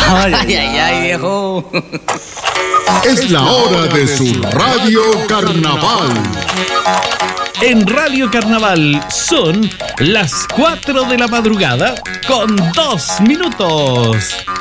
Ay, viejo. Es la hora de su Radio Carnaval. En Radio Carnaval son las 4 de la madrugada con 2 minutos.